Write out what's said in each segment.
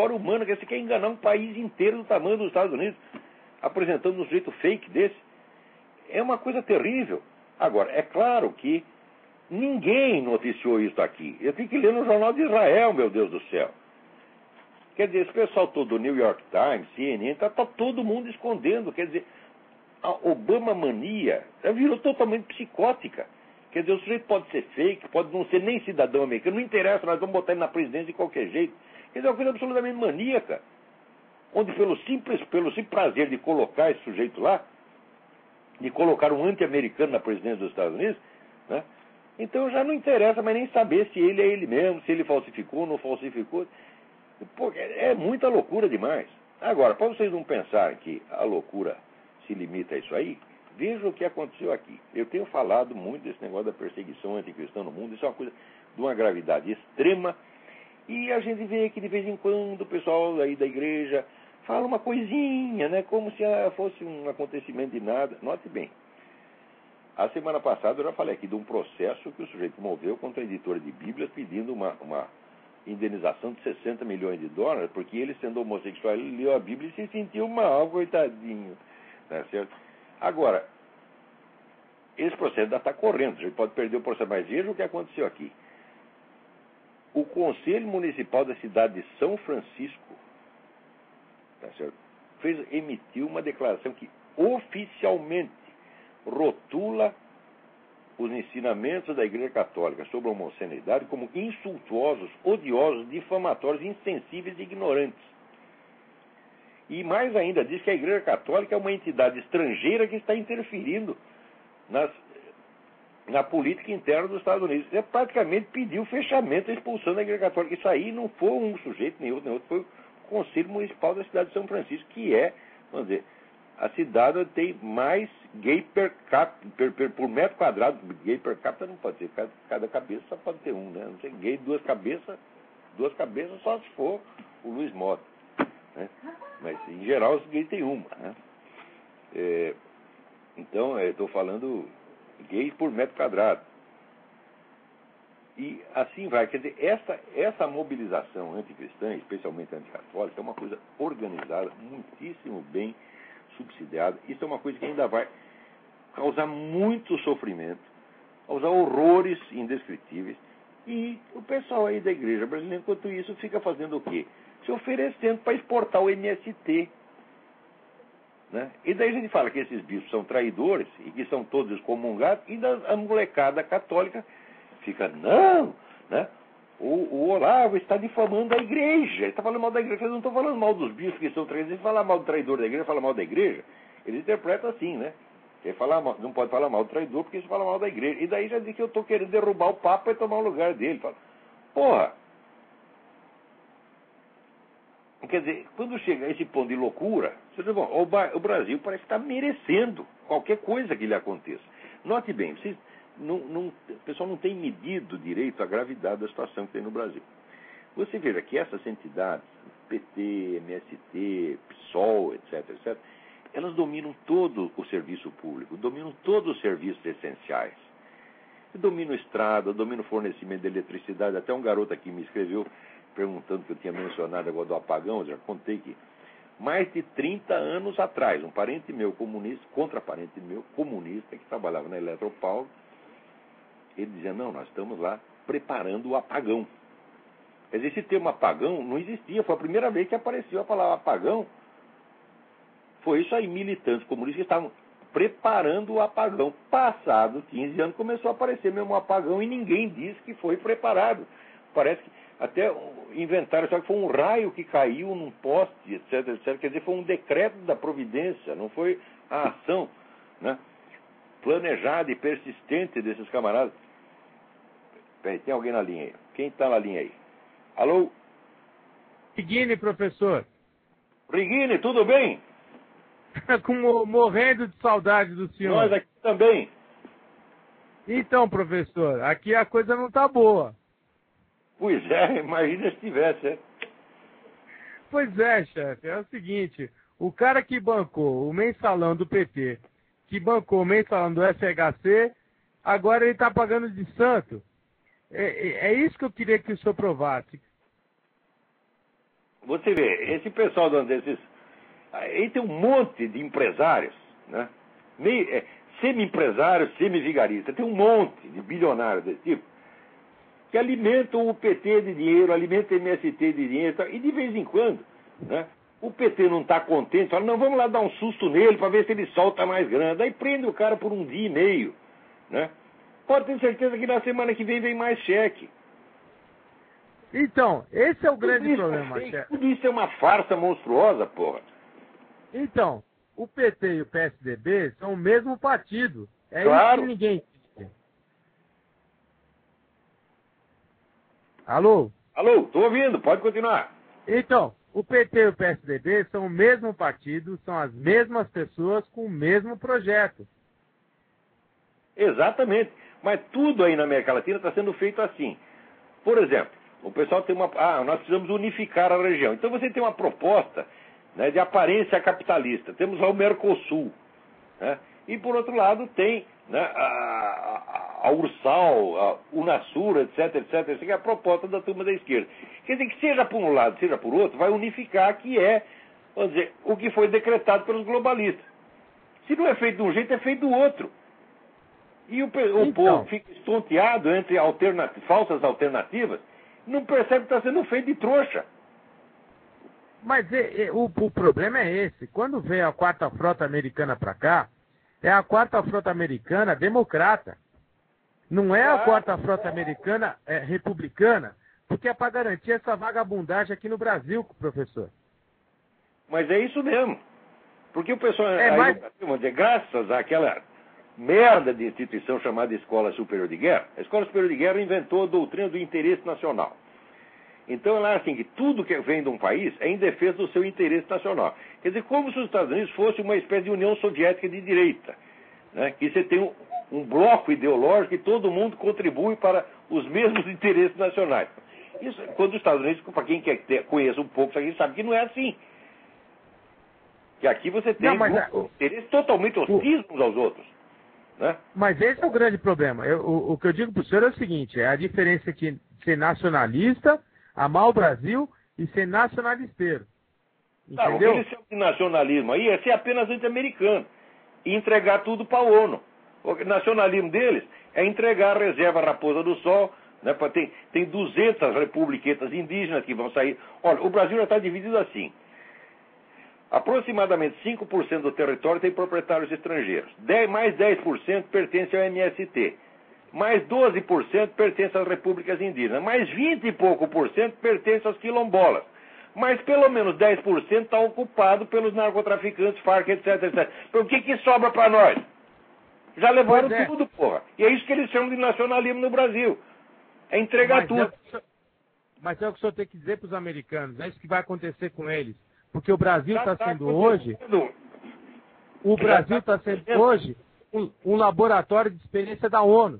humana, que você quer enganar um país inteiro do tamanho dos Estados Unidos, apresentando um sujeito fake desse. É uma coisa terrível. Agora, é claro que ninguém noticiou isso aqui. Eu tenho que ler no Jornal de Israel, meu Deus do céu. Quer dizer, esse pessoal todo do New York Times, CNN, tá todo mundo escondendo. Quer dizer, a Obama mania virou totalmente psicótica. Quer dizer, o sujeito pode ser fake, pode não ser nem cidadão americano, não interessa, nós vamos botar ele na presidência de qualquer jeito. Quer dizer, é uma coisa absolutamente maníaca. Onde pelo simples prazer de colocar esse sujeito lá, de colocar um anti-americano na presidência dos Estados Unidos, né? Então já não interessa mais nem saber se ele é ele mesmo, se ele falsificou ou não falsificou. Pô, é muita loucura demais. Agora, para vocês não pensarem que a loucura se limita a isso aí, veja o que aconteceu aqui. Eu tenho falado muito desse negócio da perseguição anticristã no mundo. Isso é uma coisa de uma gravidade extrema. E a gente vê que de vez em quando o pessoal aí da igreja fala uma coisinha, né, como se fosse um acontecimento de nada. Note bem, a semana passada eu já falei aqui de um processo que o sujeito moveu contra a editora de Bíblias pedindo uma indenização de 60 milhões de dólares, porque ele, sendo homossexual, ele leu a Bíblia e se sentiu mal, coitadinho. Tá certo? Agora, esse processo ainda está correndo, a gente pode perder o processo, mas veja o que aconteceu aqui. O Conselho Municipal da cidade de São Francisco, tá certo, emitiu uma declaração que oficialmente rotula os ensinamentos da Igreja Católica sobre a homossexualidade como insultuosos, odiosos, difamatórios, insensíveis e ignorantes. E mais ainda, diz que a Igreja Católica é uma entidade estrangeira que está interferindo na política interna dos Estados Unidos. É praticamente pediu o fechamento e a expulsão da Igreja Católica. Isso aí não foi um sujeito, nem outro, foi o Conselho Municipal da cidade de São Francisco, que é, vamos dizer, a cidade onde tem mais gay por metro quadrado. Gay per capita não pode ser, cada cabeça só pode ter um, né? Não sei, gay duas cabeças só se for o Luiz Mota, né? Mas em geral os gays tem uma, né? Então eu estou falando gays por metro quadrado. E assim vai. Quer dizer, essa mobilização anticristã, especialmente anticatólica, é uma coisa organizada, muitíssimo bem subsidiada. Isso é uma coisa que ainda vai causar muito sofrimento, causar horrores indescritíveis. E o pessoal aí da igreja brasileira, enquanto isso, fica fazendo o quê? Se oferecendo para exportar o MST. Né? E daí a gente fala que esses bispos são traidores e que são todos excomungados, e a molecada católica fica, não, né? O Olavo está difamando a igreja. Ele está falando mal da igreja. Eles não estão falando mal dos bispos que são traidores. Eles falam mal do traidor da igreja, falam mal da igreja. Eles interpretam assim, né? Quem fala mal, não pode falar mal do traidor porque isso fala mal da igreja. E daí já diz que eu estou querendo derrubar o Papa e tomar o lugar dele. Fala, porra! Quer dizer, quando chega a esse ponto de loucura, você diz, bom, o Brasil parece estar merecendo qualquer coisa que lhe aconteça. Note bem, vocês... o pessoal não tem medido direito a gravidade da situação que tem no Brasil. Você veja que essas entidades, PT, MST, PSOL, etc., elas dominam todo o serviço público, dominam todos os serviços essenciais. Dominam estrada, dominam fornecimento de eletricidade. Até um garoto aqui me escreveu perguntando que eu tinha mencionado agora do apagão. Eu já contei que mais de 30 anos atrás, um parente meu comunista, contraparente meu comunista, que trabalhava na Eletropaulo, ele dizia, não, nós estamos lá preparando o apagão. Quer dizer, esse termo apagão não existia, foi a primeira vez que apareceu a palavra apagão. Foi isso aí, militantes comunistas que estavam preparando o apagão. Passado 15 anos começou a aparecer mesmo um apagão e ninguém disse que foi preparado. Parece que até inventaram, só que foi um raio que caiu num poste, etc. Quer dizer, foi um decreto da providência, não foi a ação, né, planejada e persistente desses camaradas. Peraí, tem alguém na linha aí? Quem está na linha aí? Alô? Rigini, professor. Rigini, tudo bem? Morrendo de saudade do senhor. Nós aqui também. Então, professor, aqui a coisa não está boa. Pois é, imagina se tivesse, é. Pois é, chefe, é o seguinte, o cara que bancou o mensalão do PT, que bancou o mensalão do FHC, agora ele está pagando de santo. É isso que eu queria que o senhor provasse. Você vê, esse pessoal desses... Aí tem um monte de empresários, né? Semi-empresários, semi-vigaristas. Tem um monte de bilionários desse tipo que alimentam o PT de dinheiro, alimentam o MST de dinheiro, e de vez em quando, né, o PT não está contente, fala, não, vamos lá dar um susto nele para ver se ele solta mais grana. Aí prende o cara por um dia e meio, né? Pode ter certeza que na semana que vem mais cheque. Então, esse é o grande problema, chefe. Tudo isso é uma farsa monstruosa, porra. Então, o PT e o PSDB são o mesmo partido. É claro. Isso que ninguém entende. Alô? Alô, estou ouvindo, pode continuar. Então, o PT e o PSDB são o mesmo partido, são as mesmas pessoas com o mesmo projeto. Exatamente. Mas tudo aí na América Latina está sendo feito assim. Por exemplo, o pessoal tem uma... nós precisamos unificar a região. Então você tem uma proposta, né, de aparência capitalista. Temos lá o Mercosul, né? E por outro lado tem, né, a Ursal, a Unasur, etc, etc. Essa é a proposta da turma da esquerda. Quer dizer que seja por um lado, seja por outro, vai unificar que é, vamos dizer, o que foi decretado pelos globalistas. Se não é feito de um jeito, é feito do outro. E o povo fica estonteado entre falsas alternativas, não percebe que está sendo feito de trouxa. Mas o problema é esse. Quando vem a quarta frota americana para cá, é a quarta frota americana democrata. Não é a quarta frota americana republicana, porque é para garantir essa vagabundagem aqui no Brasil, professor. Mas é isso mesmo. Porque o pessoal, vamos dizer, graças àquela merda de instituição chamada Escola Superior de Guerra, a Escola Superior de Guerra inventou a doutrina do interesse nacional. Então ela é assim, que tudo que vem de um país é em defesa do seu interesse nacional. Quer dizer, como se os Estados Unidos fosse uma espécie de União Soviética de direita, né? Que você tem um bloco ideológico e todo mundo contribui para os mesmos interesses nacionais. Isso, quando os Estados Unidos, para quem conhece um pouco, isso aqui sabe que não é assim. Que aqui você tem interesses totalmente hostis uns aos outros. Né? Mas esse é o grande problema. O que eu digo para o senhor é o seguinte, é a diferença entre ser nacionalista, amar o Brasil e ser nacionalisteiro. Entendeu? O que eles chamam de nacionalismo aí é ser apenas anti-americano e entregar tudo para a ONU. O nacionalismo deles é entregar a reserva Raposa do Sol, né, tem 200 republiquetas indígenas que vão sair. Olha, o Brasil já está dividido assim. Aproximadamente 5% do território tem proprietários estrangeiros. Mais 10% pertence ao MST. Mais 12% pertence às repúblicas indígenas. Mais 20 e pouco por cento pertence aos quilombolas. Mas pelo menos 10% está ocupado pelos narcotraficantes, Farc, etc, etc. O que sobra para nós? Já levaram tudo, porra. E é isso que eles chamam de nacionalismo no Brasil. É entregar tudo. Mas é o que o senhor tem que dizer para os americanos. É isso que vai acontecer com eles. Porque o Brasil está sendo hoje... O Brasil está sendo hoje um laboratório de experiência da ONU.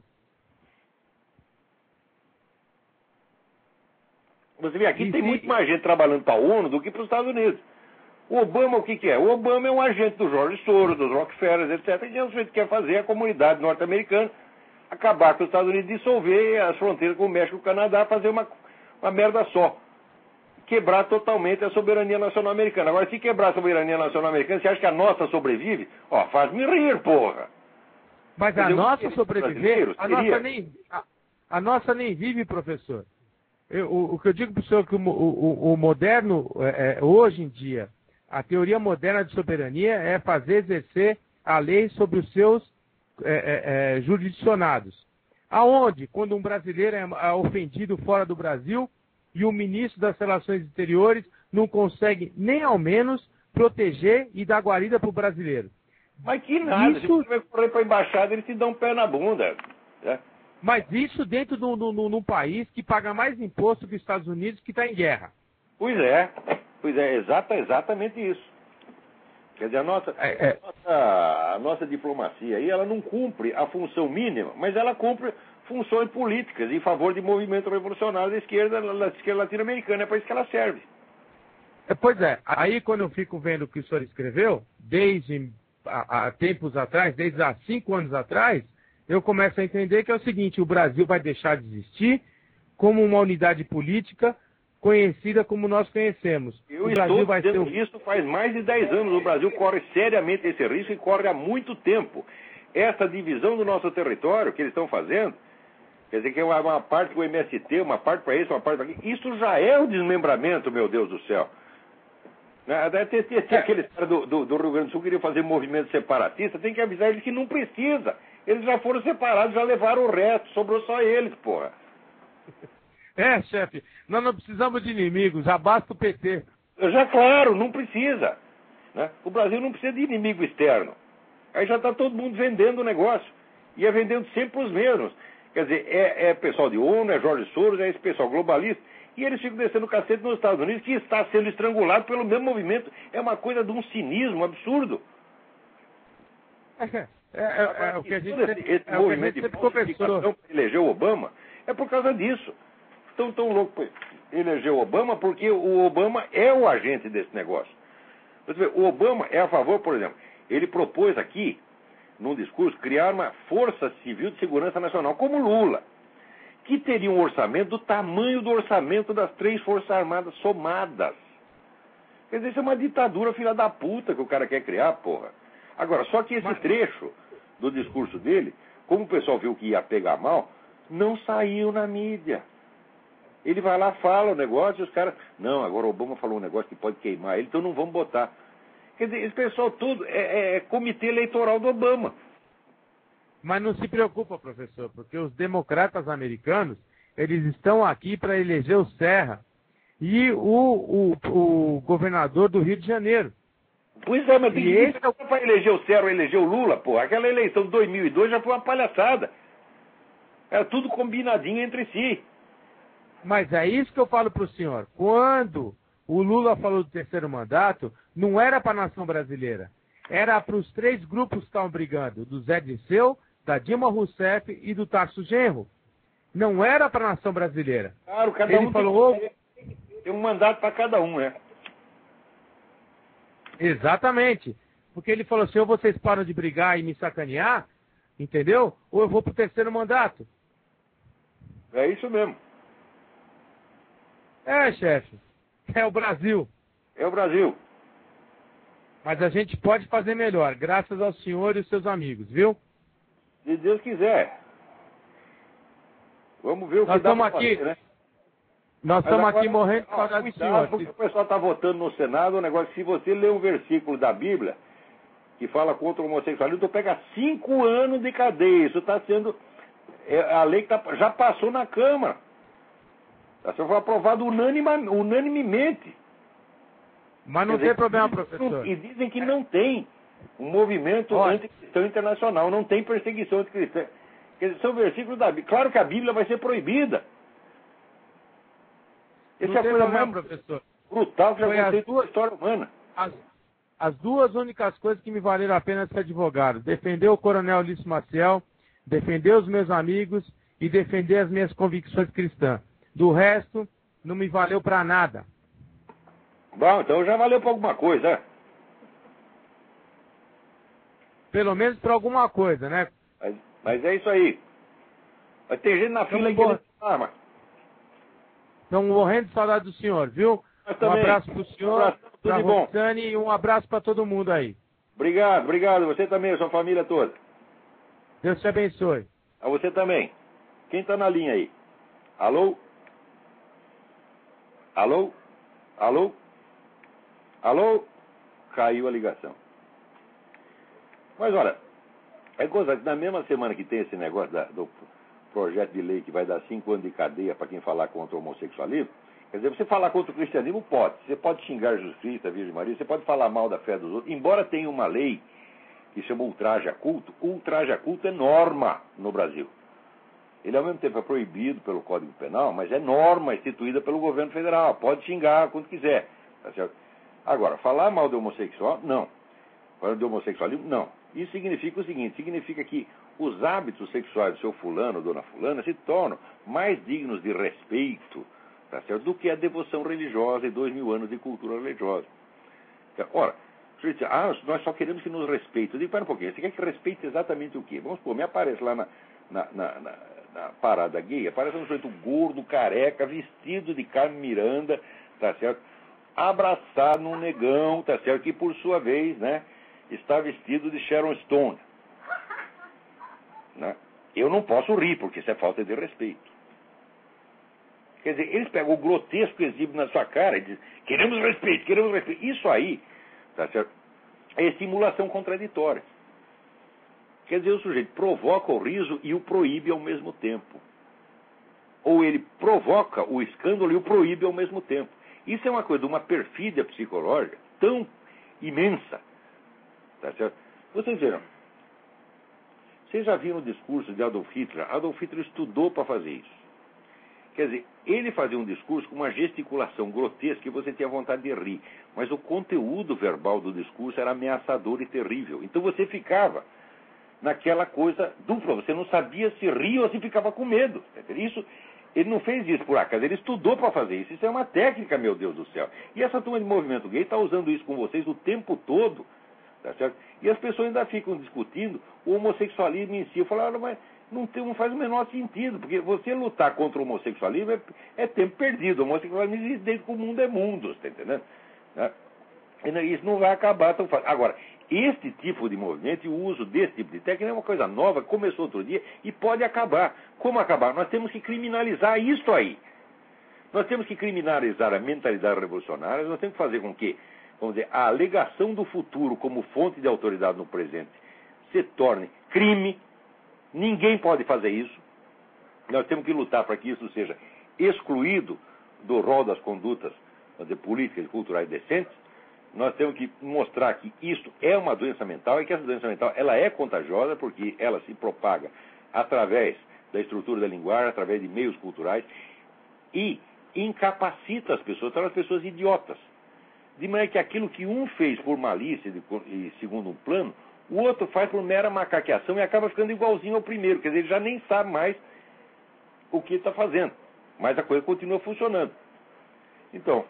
Você vê, aqui tem muito mais gente trabalhando para a ONU do que para os Estados Unidos. O Obama, o que é? O Obama é um agente do George Soros, dos Rockefeller, etc. E o que quer fazer a comunidade norte-americana acabar com os Estados Unidos, dissolver as fronteiras com o México e o Canadá, fazer uma merda só. Quebrar totalmente a soberania nacional americana. Agora, se quebrar a soberania nacional americana, você acha que a nossa sobrevive? Ó, faz-me rir, porra! Mas a nossa sobreviver, a nossa nem vive, professor. O que eu digo para o senhor é que o moderno, hoje em dia, a teoria moderna de soberania é fazer exercer a lei sobre os seus jurisdicionados. Aonde, quando um brasileiro é ofendido fora do Brasil e o ministro das Relações Exteriores não consegue nem ao menos proteger e dar guarida para o brasileiro. Mas que nada, se você vai correr para a embaixada, eles te dão um pé na bunda. Né? Mas isso dentro de um país que paga mais imposto que os Estados Unidos, que está em guerra. Pois é, exatamente isso. Quer dizer, a nossa diplomacia aí, ela não cumpre a função mínima, mas ela cumpre funções políticas em favor de movimento revolucionário da esquerda latino-americana. É para isso que ela serve. Pois é, aí quando eu fico vendo o que o senhor escreveu, desde há tempos atrás, desde há 5 anos atrás, eu começo a entender que é o seguinte, o Brasil vai deixar de existir como uma unidade política conhecida como nós conhecemos. Eu o Brasil estou vai ser dizendo isso faz mais de 10 anos. O Brasil corre seriamente esse risco e corre há muito tempo. Essa divisão do nosso território que eles estão fazendo, quer dizer que é uma parte para o MST, uma parte para isso, uma parte para aquilo, isso já é o desmembramento, meu Deus do céu. Tem aqueles caras do Rio Grande do Sul que queriam fazer movimento separatista, tem que avisar eles que não precisa. Eles já foram separados, já levaram o resto, sobrou só eles, porra. Chefe, nós não precisamos de inimigos, já basta o PT. Já claro, não precisa. Né? O Brasil não precisa de inimigo externo. Aí já está todo mundo vendendo o negócio. E é vendendo sempre os mesmos. Quer dizer, é pessoal de ONU, é Jorge Soros, é esse pessoal globalista. E eles ficam descendo o cacete nos Estados Unidos, que está sendo estrangulado pelo mesmo movimento. É uma coisa de um cinismo absurdo. O que a gente esse movimento de falsificação para eleger o Obama é por causa disso. Estão tão loucos para eleger o Obama porque o Obama é o agente desse negócio. Você vê, o Obama é a favor, por exemplo, ele propôs aqui, num discurso, criar uma Força Civil de Segurança Nacional, como Lula, que teria um orçamento do tamanho do orçamento das 3 Forças Armadas somadas. Quer dizer, isso é uma ditadura filha da puta que o cara quer criar, porra. Agora, só que esse trecho do discurso dele, como o pessoal viu que ia pegar mal, não saiu na mídia. Ele vai lá, fala o negócio e os caras... Não, agora o Obama falou um negócio que pode queimar ele, então não vamos botar. Quer dizer, esse pessoal tudo é comitê eleitoral do Obama. Mas não se preocupa, professor, porque os democratas americanos, eles estão aqui para eleger o Serra e o governador do Rio de Janeiro. Pois é, mas tem para eleger o Serra ou eleger o Lula, pô. Aquela eleição de 2002 já foi uma palhaçada. Era tudo combinadinho entre si. Mas é isso que eu falo para o senhor. Quando o Lula falou do terceiro mandato, não era para a nação brasileira. Era para os 3 grupos que estavam brigando, do Zé Dirceu, da Dilma Rousseff e do Tarso Genro. Não era para a nação brasileira. Claro, cada Ele um falou, tem um mandato para cada um, né? Exatamente. Porque ele falou assim, ou vocês param de brigar e me sacanear, entendeu? Ou eu vou pro terceiro mandato. É isso mesmo. Chefe. É o Brasil. É o Brasil. Mas a gente pode fazer melhor, graças ao senhor e os seus amigos, viu? Se Deus quiser. Vamos ver o que nós dá para aqui, fazer, né? Nós estamos aqui morrendo de saudade do senhor. Porque o pessoal está votando no Senado um negócio, se você ler um versículo da Bíblia que fala contra o homossexualismo, tu pega 5 anos de cadeia. Isso está sendo... a lei que já passou na Câmara. Foi aprovado unanimemente. Mas não tem problema, professor. E dizem que não tem um movimento anticristão internacional, não tem perseguição anticristã. Quer dizer, são versículos da Bíblia. Claro que a Bíblia vai ser proibida. Essa é a coisa mais professor. brutal que já aconteceu na história humana. As 2 únicas coisas que me valeram a pena ser advogado: defender o coronel Ulisses Maciel, defender os meus amigos e defender as minhas convicções cristãs. Do resto, não me valeu para nada. Bom, então já valeu para alguma coisa, né? Pelo menos para alguma coisa, né? Mas é isso aí. Mas tem gente na fila que arma. Estamos morrendo de saudade do senhor, viu? Um abraço para o senhor, para a Roxane e um abraço para todo mundo aí. Obrigado. Você também, a sua família toda. Deus te abençoe. A você também. Quem está na linha aí? Alô? Alô? Alô? Alô? Caiu a ligação. Mas olha, é coisa que na mesma semana que tem esse negócio do projeto de lei que vai dar 5 anos de cadeia para quem falar contra o homossexualismo, quer dizer, você falar contra o cristianismo pode. Você pode xingar Jesus Cristo, a Virgem Maria, você pode falar mal da fé dos outros, embora tenha uma lei que chama ultraje a culto. O ultraje a culto é norma no Brasil. Ele ao mesmo tempo é proibido pelo Código Penal, mas é norma instituída pelo governo federal. Pode xingar quando quiser. Tá certo? Agora, falar mal do homossexual, não. Falar do homossexualismo, não. Isso significa o seguinte, significa que os hábitos sexuais do seu fulano, dona fulana, se tornam mais dignos de respeito, tá certo, do que a devoção religiosa e 2000 anos de cultura religiosa. Ora, você diz, nós só queremos que nos respeitem. Eu digo, pera um pouquinho, você quer que respeite exatamente o quê? Vamos supor, me aparece lá na parada gay, aparece um sujeito gordo, careca, vestido de Carmen Miranda, tá certo? Abraçado num negão, tá certo? Que por sua vez, né, está vestido de Sharon Stone. Né? Eu não posso rir, porque isso é falta de respeito. Quer dizer, eles pegam o grotesco exibe na sua cara e dizem, queremos respeito, queremos respeito. Isso aí, tá certo? É estimulação contraditória. Quer dizer, o sujeito provoca o riso e o proíbe ao mesmo tempo. Ou ele provoca o escândalo e o proíbe ao mesmo tempo. Isso é uma coisa de uma perfídia psicológica tão imensa. Tá certo? Vocês já viram o discurso de Adolf Hitler? Adolf Hitler estudou para fazer isso. Quer dizer, ele fazia um discurso com uma gesticulação grotesca que você tinha vontade de rir. Mas o conteúdo verbal do discurso era ameaçador e terrível. Então você ficava naquela coisa dupla. Você não sabia se ria ou se ficava com medo. Isso, ele não fez isso por acaso, ele estudou para fazer isso. Isso é uma técnica, meu Deus do céu. E essa turma de movimento gay está usando isso com vocês o tempo todo. Tá certo? E as pessoas ainda ficam discutindo o homossexualismo em si. Eu falo, mas não faz o menor sentido, porque você lutar contra o homossexualismo é tempo perdido. O homossexualismo existe desde que o mundo é mundo, está entendendo? Né? Isso não vai acabar tão fácil. Agora, este tipo de movimento e o uso desse tipo de técnica é uma coisa nova que começou outro dia e pode acabar. Como acabar? Nós temos que criminalizar isso aí. Nós temos que criminalizar a mentalidade revolucionária, nós temos que fazer com que, vamos dizer, a alegação do futuro como fonte de autoridade no presente se torne crime. Ninguém pode fazer isso. Nós temos que lutar para que isso seja excluído do rol das condutas, vamos dizer, políticas e culturais decentes. Nós temos que mostrar que isso é uma doença mental e que essa doença mental ela é contagiosa porque ela se propaga através da estrutura da linguagem, através de meios culturais e incapacita as pessoas, torna as pessoas idiotas. De maneira que aquilo que um fez por malícia e segundo um plano, o outro faz por mera macaqueação e acaba ficando igualzinho ao primeiro. Quer dizer, ele já nem sabe mais o que está fazendo. Mas a coisa continua funcionando. Então,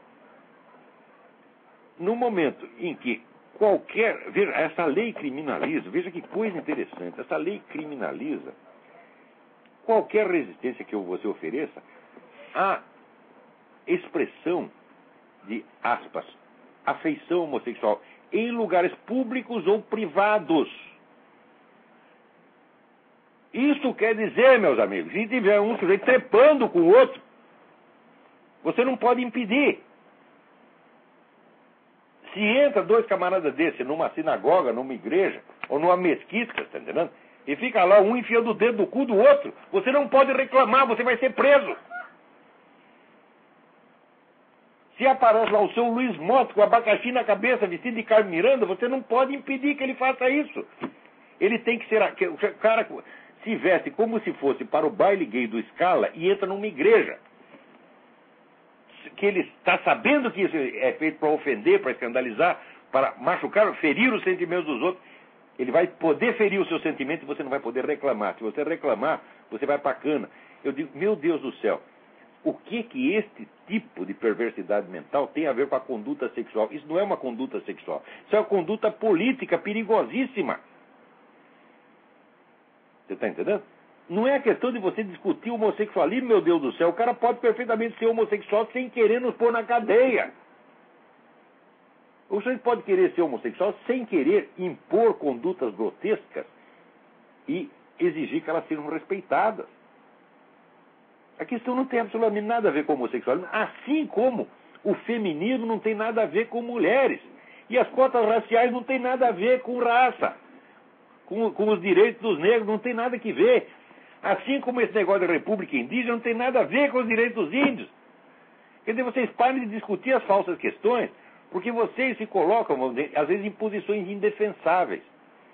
no momento em que veja, essa lei criminaliza, veja que coisa interessante, essa lei criminaliza qualquer resistência que você ofereça à expressão de, aspas, afeição homossexual em lugares públicos ou privados. Isso quer dizer, meus amigos, se tiver um sujeito trepando com o outro, você não pode impedir. Se entra dois camaradas desses numa sinagoga, numa igreja, ou numa mesquita, está entendendo? E fica lá um enfiando o dedo no cu do outro, você não pode reclamar, você vai ser preso. Se aparece lá o seu Luiz Motta com abacaxi na cabeça, vestido de Carmen Miranda, você não pode impedir que ele faça isso. Ele tem que ser... O cara se veste como se fosse para o baile gay do Scala e entra numa igreja. Que ele está sabendo que isso é feito para ofender, para escandalizar, para machucar, ferir os sentimentos dos outros. Ele vai poder ferir o seu sentimento e você não vai poder reclamar. Se você reclamar, você vai para a cana. Eu digo, meu Deus do céu, o que este tipo de perversidade mental tem a ver com a conduta sexual? Isso não é uma conduta sexual. Isso é uma conduta política perigosíssima. Você está entendendo? Não é a questão de você discutir o homossexualismo, meu Deus do céu. O cara pode perfeitamente ser homossexual sem querer nos pôr na cadeia. O senhor pode querer ser homossexual sem querer impor condutas grotescas e exigir que elas sejam respeitadas. A questão não tem absolutamente nada a ver com homossexualismo, assim como o feminismo não tem nada a ver com mulheres. E as cotas raciais não tem nada a ver com raça. Com os direitos dos negros não tem nada que ver. Assim como esse negócio da república indígena não tem nada a ver com os direitos dos índios. Quer dizer, vocês parem de discutir as falsas questões, porque vocês se colocam, vamos dizer, às vezes, em posições indefensáveis.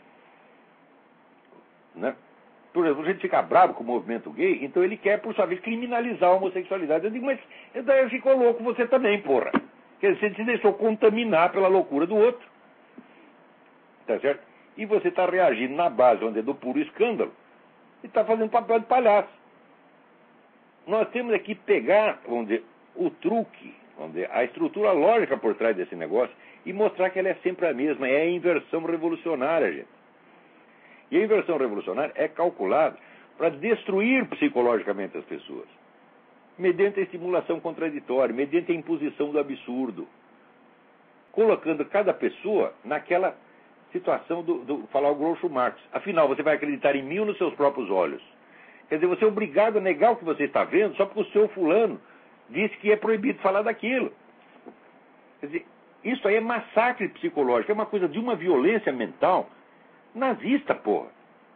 Né? Por exemplo, a gente fica bravo com o movimento gay, então ele quer, por sua vez, criminalizar a homossexualidade. Eu digo, mas daí ficou louco você também, porra. Quer dizer, você se deixou contaminar pela loucura do outro. Tá certo? E você está reagindo na base, onde é do puro escândalo, e está fazendo papel de palhaço. Nós temos aqui pegar, vamos dizer, o truque, vamos dizer, a estrutura lógica por trás desse negócio e mostrar que ela é sempre a mesma. É a inversão revolucionária, gente. E a inversão revolucionária é calculada para destruir psicologicamente as pessoas, mediante a estimulação contraditória, mediante a imposição do absurdo, colocando cada pessoa naquela situação do falar o Groucho Marx. Afinal, você vai acreditar em mim ou nos seus próprios olhos? Quer dizer, você é obrigado a negar o que você está vendo só porque o seu fulano disse que é proibido falar daquilo. Quer dizer, isso aí é massacre psicológico, é uma coisa de uma violência mental nazista, porra.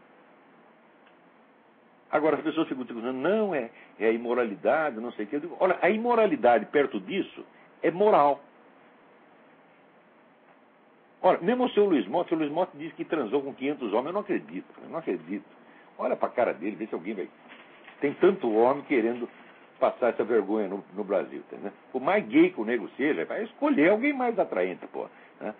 Agora as pessoas ficam dizendo, não, é a imoralidade, não sei o quê. Eu digo, olha, a imoralidade perto disso é moral. Olha, mesmo o seu Luiz Motta disse que transou com 500 homens, eu não acredito. Olha pra cara dele, vê se alguém vai... Tem tanto homem querendo passar essa vergonha no Brasil, entendeu? Por mais gay que o nego seja, vai escolher alguém mais atraente, pô. Né?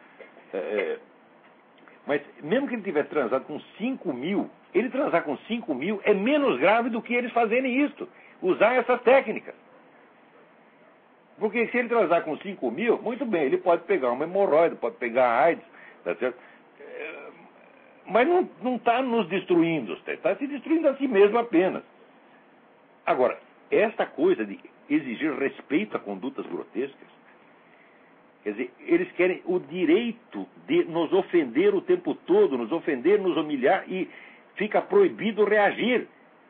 Mas mesmo que ele tivesse transado com 5 mil, ele transar com 5 mil é menos grave do que eles fazerem isso, usar essas técnicas. Porque se ele transar com 5 mil, muito bem, ele pode pegar uma hemorroida, pode pegar a AIDS, tá certo? Mas não está nos destruindo, está se destruindo a si mesmo apenas. Agora, esta coisa de exigir respeito a condutas grotescas, quer dizer, eles querem o direito de nos ofender o tempo todo, nos ofender, nos humilhar, e fica proibido reagir.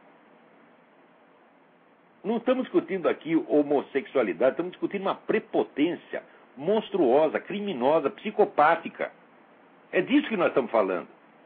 Não estamos discutindo aqui homossexualidade, estamos discutindo uma prepotência monstruosa, criminosa, psicopática. É disso que nós estamos falando.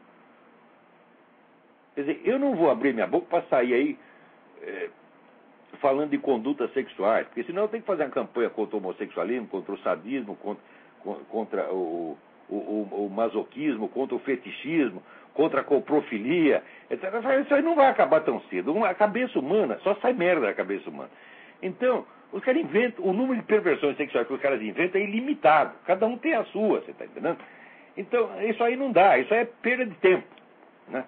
Quer dizer, eu não vou abrir minha boca para sair aí falando de condutas sexuais, porque senão eu tenho que fazer uma campanha contra o homossexualismo, contra o sadismo, contra o masoquismo, contra o fetichismo, contra a coprofilia, etc. Isso aí não vai acabar tão cedo. A cabeça humana, só sai merda da cabeça humana. Então, os caras inventam, o número de perversões sexuais que os caras inventam é ilimitado. Cada um tem a sua, você está entendendo? Então, isso aí não dá, isso aí é perda de tempo, né?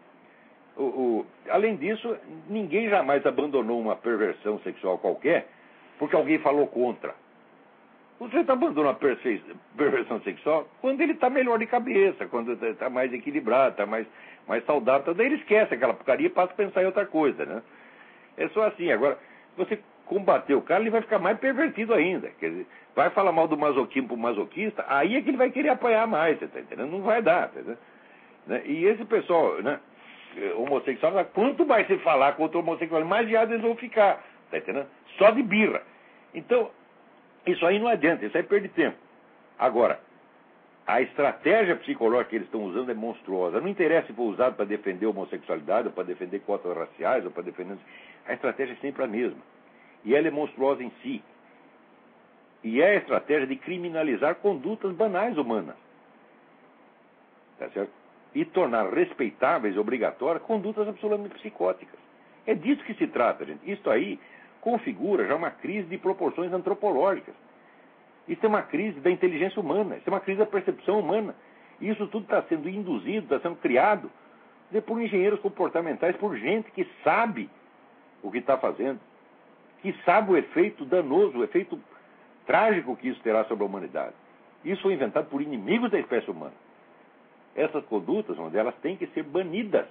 Além disso, ninguém jamais abandonou uma perversão sexual qualquer porque alguém falou contra. Você está abandonando uma perversão sexual quando ele está melhor de cabeça, quando está mais equilibrado, está mais saudável. Daí ele esquece aquela porcaria e passa a pensar em outra coisa, né? É só assim. Agora, você combater o cara, ele vai ficar mais pervertido ainda. Quer dizer, vai falar mal do masoquismo para o masoquista, aí é que ele vai querer apanhar mais, você está entendendo? Não vai dar, entendeu? E esse pessoal, né, homossexual, quanto mais se falar contra o homossexual, mais viados eles vão ficar, tá entendendo? Só de birra. Então, isso aí não adianta, isso aí perde tempo. Agora, a estratégia psicológica que eles estão usando é monstruosa. Não interessa se for usado para defender a homossexualidade, ou para defender cotas raciais, ou para defender... A estratégia é sempre a mesma. E ela é monstruosa em si. E é a estratégia de criminalizar condutas banais humanas. Tá certo? E tornar respeitáveis e obrigatórias condutas absolutamente psicóticas. É disso que se trata, gente. Isso aí configura já uma crise de proporções antropológicas. Isso é uma crise da inteligência humana, isso é uma crise da percepção humana. E isso tudo está sendo induzido, está sendo criado por engenheiros comportamentais, por gente que sabe o que está fazendo, que sabe o efeito danoso, o efeito trágico que isso terá sobre a humanidade. Isso foi inventado por inimigos da espécie humana. Essas condutas, elas têm que ser banidas.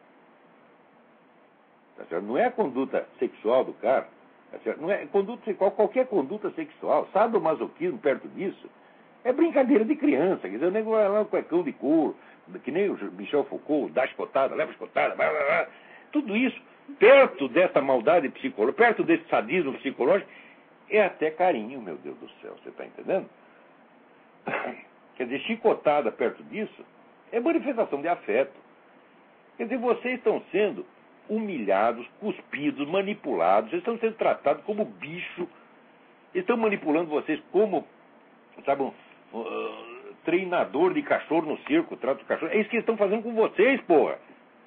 Tá certo? Não é a conduta sexual do cara. Tá certo? Não é conduta sexual, qualquer conduta sexual. Sadomasoquismo perto disso é brincadeira de criança. Quer dizer, o nego vai lá no cuecão de couro, que nem o Michel Foucault, dá escotada, leva escotada, blá, blá, blá. Tudo isso, perto dessa maldade psicológica, perto desse sadismo psicológico, é até carinho, meu Deus do céu. Você está entendendo? Quer dizer, chicotada perto disso é manifestação de afeto. Quer dizer, vocês estão sendo humilhados, cuspidos, manipulados, vocês estão sendo tratados como bicho, estão manipulando vocês como, sabe, treinador de cachorro no circo, trata o cachorro. É isso que eles estão fazendo com vocês, porra.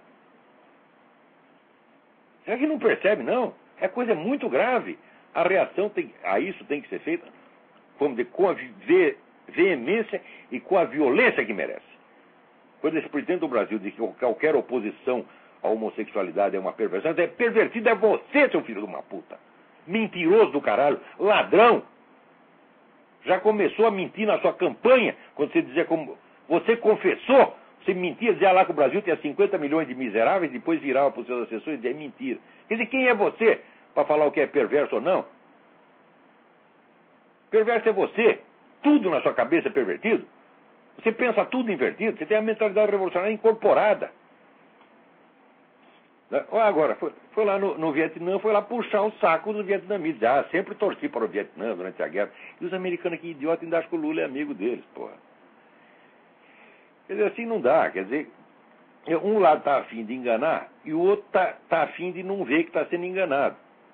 Será que não percebe, não? É coisa muito grave. A reação a isso tem que ser feita, vamos dizer, com a veemência e com a violência que merece. Quando esse presidente do Brasil diz que qualquer oposição à homossexualidade é uma perversão, é pervertido é você, seu filho de uma puta. Mentiroso do caralho, ladrão. Já começou a mentir na sua campanha, quando você dizia como... Você confessou Você mentia, dizia lá que o Brasil tinha 50 milhões de miseráveis, depois virava para os seus assessores e dizia, é mentira. Quer dizer, quem é você para falar o que é perverso ou não? Perverso é você. Tudo na sua cabeça é pervertido. Você pensa tudo invertido. Você tem a mentalidade revolucionária incorporada. Agora, foi lá no Vietnã, foi lá puxar o saco dos vietnamitas. Sempre torci para o Vietnã durante a guerra. E os americanos aqui, idiota, ainda acham que o Lula é amigo deles, porra. Quer dizer, assim não dá. Quer dizer, um lado está afim de enganar e o outro está afim de não ver que está sendo enganado.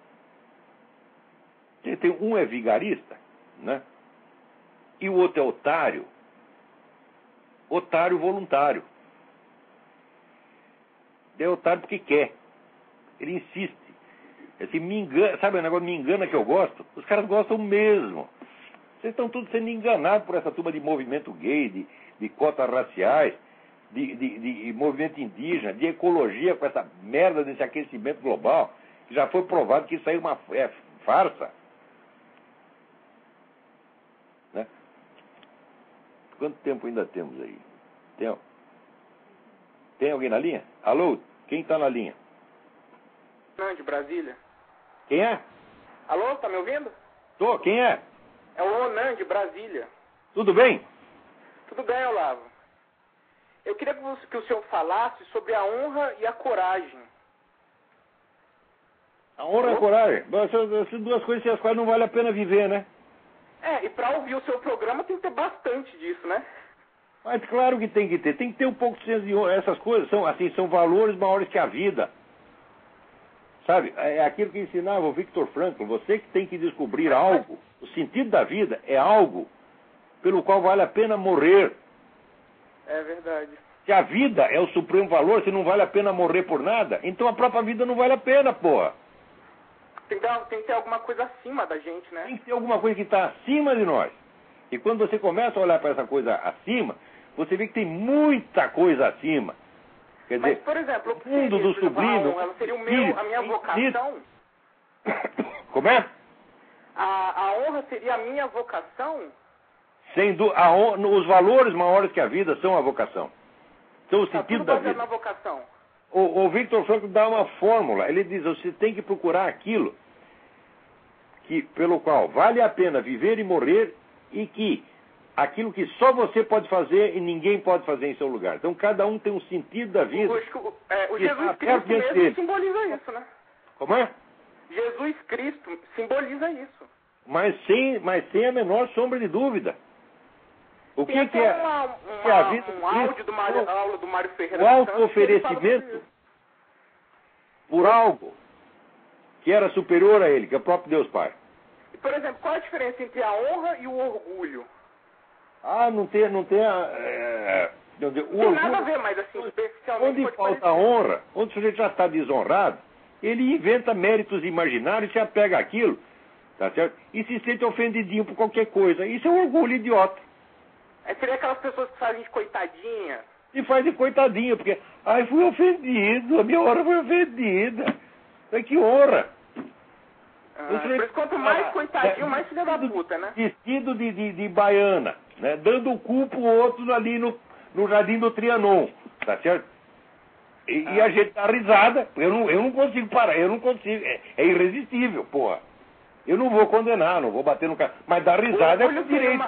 Um é vigarista, né? E o outro é otário. Otário voluntário. É otário porque quer. Ele insiste. Assim, me engana, sabe o negócio me engana que eu gosto? Os caras gostam mesmo. Vocês estão todos sendo enganados por essa turma de movimento gay, de cotas raciais, de movimento indígena, de ecologia com essa merda desse aquecimento global, que já foi provado que isso aí é farsa. Né? Quanto tempo ainda temos aí? Tem alguém na linha? Alô? Quem está na linha? Não, de Brasília. Quem é? Alô, tá me ouvindo? Tô, quem é? É o Onan, de Brasília. Tudo bem? Tudo bem, Olavo. Eu queria que o senhor falasse sobre a honra e a coragem. A honra e a coragem. Essas duas coisas sem as quais não vale a pena viver, né? E para ouvir o seu programa tem que ter bastante disso, né? Mas claro que tem que ter. Tem que ter um pouco de senso de honra. Essas coisas são valores maiores que a vida. Sabe? É aquilo que ensinava o Viktor Frankl. Você que tem que descobrir algo. O sentido da vida é algo pelo qual vale a pena morrer. É verdade. Se a vida é o supremo valor, se não vale a pena morrer por nada, então a própria vida não vale a pena, porra. Tem que ter alguma coisa acima da gente, né? Tem que ter alguma coisa que está acima de nós. E quando você começa a olhar para essa coisa acima, você vê que tem muita coisa acima. Quer dizer, por exemplo, o mundo do sublime... Ela seria a minha vocação? Como é? A honra seria a minha vocação? Os valores maiores que a vida são a vocação. São o sentido da vida. Na vocação. O Viktor Frankl dá uma fórmula. Ele diz, você tem que procurar aquilo pelo qual vale a pena viver e morrer e aquilo que só você pode fazer e ninguém pode fazer em seu lugar. Então cada um tem um sentido da vida. O Jesus Cristo mesmo simboliza isso, né? Como é? Jesus Cristo simboliza isso. Mas sem a menor sombra de dúvida. O que é a vida? Um áudio de uma aula do Mário Ferreira. O auto-oferecimento por algo que era superior a ele, que é o próprio Deus Pai. E, por exemplo, qual a diferença entre a honra e o orgulho? Não tem o orgulho, nada a ver, mas assim, especialmente... Onde falta a honra, onde o sujeito já está desonrado, ele inventa méritos imaginários, se apega àquilo, tá certo? E se sente ofendidinho por qualquer coisa. Isso é um orgulho idiota. Seria aquelas pessoas que fazem de coitadinha. E faz de coitadinha, porque, fui ofendido, a minha honra foi ofendida. Que honra. Mas quanto mais coitadinho, mais filha da puta, né? Vestido de baiana, né? Dando o cu pro outro ali no Jardim do Trianon, tá certo? E a gente dá risada, eu não consigo parar, eu não consigo, é irresistível, porra. Eu não vou condenar, não vou bater no cara, mas dar risada é o direito.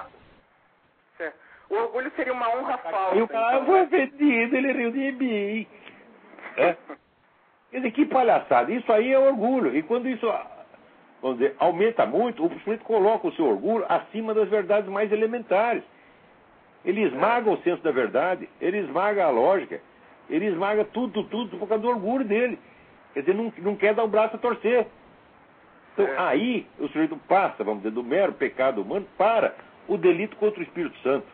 O orgulho seria uma honra falsa. E o cara foi ofendido, ele riu de mim. Quer dizer, que palhaçada. Isso aí é orgulho. E quando isso, vamos dizer, aumenta muito, o sujeito coloca o seu orgulho acima das verdades mais elementares. Ele esmaga o senso da verdade, ele esmaga a lógica, ele esmaga tudo por causa do orgulho dele. Quer dizer, não quer dar o braço a torcer. Então, aí, o sujeito passa, vamos dizer, do mero pecado humano para o delito contra o Espírito Santo.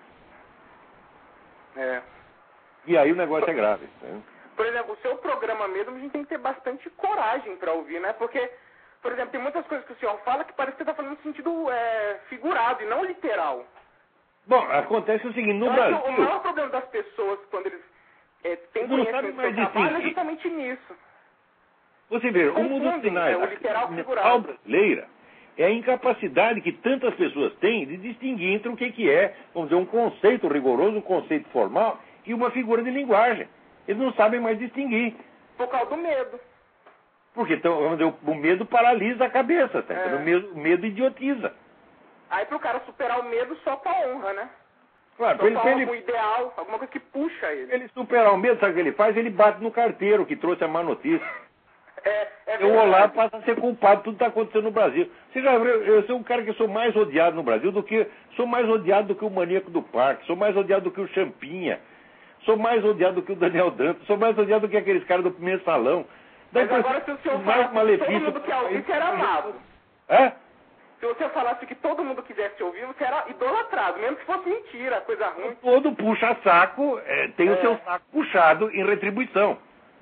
E aí o negócio é grave. Né? Por exemplo, o seu programa mesmo, a gente tem que ter bastante coragem para ouvir, né? Porque, por exemplo, tem muitas coisas que o senhor fala que parece que você está falando no sentido figurado e não literal. Bom, acontece o seguinte, no Brasil... O maior problema das pessoas, quando eles têm conhecimento do seu trabalho, é justamente nisso. Você vê, o mundo dos sinais, o literal a figurado brasileira é a incapacidade que tantas pessoas têm de distinguir entre o que é, vamos dizer, um conceito rigoroso, um conceito formal, e uma figura de linguagem. Eles não sabem mais distinguir. Por causa do medo. Porque então, vamos dizer, o medo paralisa a cabeça, tá? O medo idiotiza. Aí pro cara superar o medo só com a honra, né? Claro, só com algum ideal, alguma coisa que puxa ele. Ele superar o medo, sabe o que ele faz? Ele bate no carteiro que trouxe a má notícia. O Olavo passa a ser culpado de tudo que está acontecendo no Brasil. Você já viu, eu sou um cara que sou mais odiado no Brasil sou mais odiado do que o maníaco do parque, sou mais odiado do que o Champinha, sou mais odiado do que o Daniel Dantas, sou mais odiado do que aqueles caras do primeiro salão. Mas agora se o senhor falasse que todo mundo que ouvisse era amado. É? Se você falasse que todo mundo quisesse ouvir, você era idolatrado, mesmo que fosse mentira, coisa ruim. Todo puxa-saco tem o seu saco puxado em retribuição.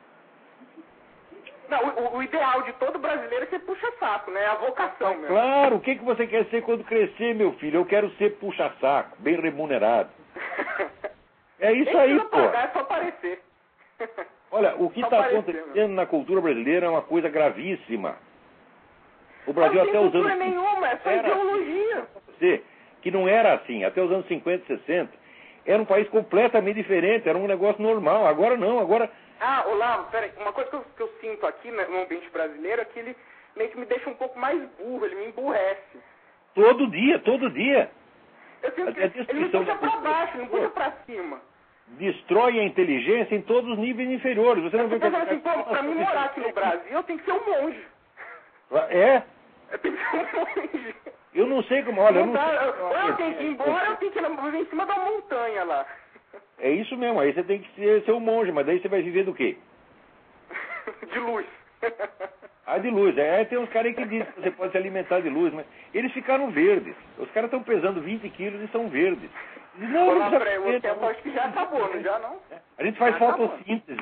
Não, o ideal de todo brasileiro é ser puxa-saco, né? É a vocação mesmo. Claro, o que você quer ser quando crescer, meu filho? Eu quero ser puxa-saco, bem remunerado. É isso aí, pô. Pagar, é só aparecer. Olha, o que está acontecendo na cultura brasileira é uma coisa gravíssima. O Brasil até os anos... Não tem cultura nenhuma, é só ideologia. Que não era assim, até os anos 50 e 60. Era um país completamente diferente, era um negócio normal. Agora não, agora... Olavo, peraí, uma coisa que eu sinto aqui no ambiente brasileiro é que ele meio que me deixa um pouco mais burro, ele me emburrece. Todo dia. Eu sinto que ele me puxa pra baixo, não puxa pra cima. Destrói a inteligência em todos os níveis inferiores. Você não vê assim, pra mim morar aqui no Brasil, eu tenho que ser um monge. É? Eu tenho que ser um monge. Eu não sei como... Olha, ou eu tenho que ir embora, eu tenho que viver em cima da montanha lá. É isso mesmo, aí você tem que ser um monge, mas daí você vai viver do quê? De luz. De luz. Tem uns caras aí que dizem que você pode se alimentar de luz, mas eles ficaram verdes. Os caras estão pesando 20 quilos e são verdes. Não, o tempo acho que já acabou, não já não? A gente faz fotossíntese.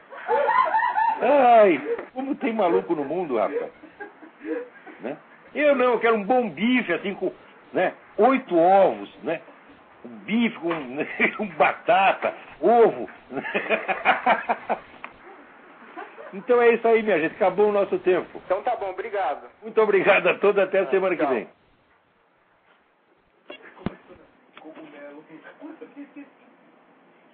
Ai, como tem maluco no mundo, rapaz. Né? Eu quero um bom bife, assim, com 8 ovos, né? Um bife com batata, ovo. Então é isso aí, minha gente. Acabou o nosso tempo. Então tá bom, obrigado. Muito obrigado a todos. Até a semana que vem.